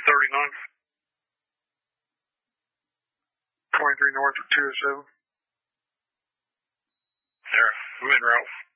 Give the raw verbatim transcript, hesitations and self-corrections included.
thirty-nine. twenty-three north of two oh seven. There, I'm in route.